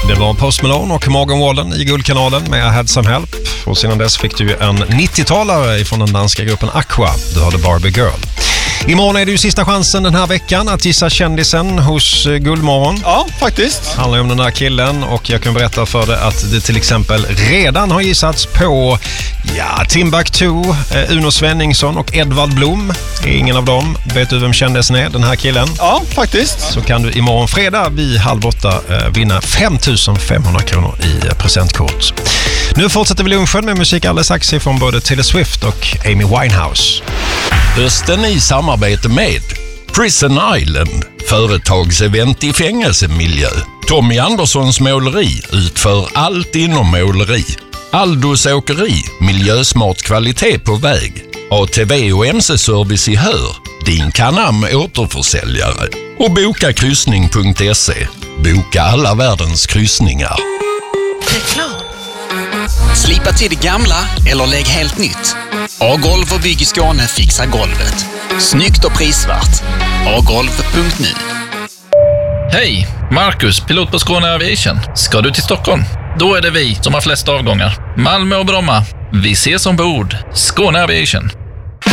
Det var Post Malone och Morgan Wallen i Guldkanalen med I Had Some Help. Och sedan dess fick du en 90-talare från den danska gruppen Aqua. Du hörde Barbie Girl. Imorgon är det ju sista chansen den här veckan att gissa kändisen hos Guldmorgon. Ja, faktiskt. Det handlar om den där killen och jag kan berätta för dig att det till exempel redan har gissats på Timbuktu, Uno Svenningsson och Edvard Blom. Är ingen av dem. Vet du vem kändisen är, den här killen? Ja, faktiskt. Så kan du imorgon fredag vid 7:30 vinna 5 500 kronor i presentkort. Nu fortsätter vi lunchen med musik alldeles strax från både Taylor Swift och Amy Winehouse. Hösten i samarbete med Prison Island, företagsevent i fängelsemiljö. Tommy Anderssons måleri utför allt inom måleri. Aldos åkeri, miljösmart kvalitet på väg. ATV och MC-service i Hör, din Canam återförsäljare. Och bokakryssning.se, boka alla världens kryssningar. Reklam. Slipa till det gamla eller lägg helt nytt. A-golv och bygg i Skåne fixar golvet. Snyggt och prisvärt. agolv.nu. Hej, Marcus, pilot på Skåne Aviation. Ska du till Stockholm? Då är det vi som har flest avgångar. Malmö och Bromma. Vi ses ombord. Skåne Aviation.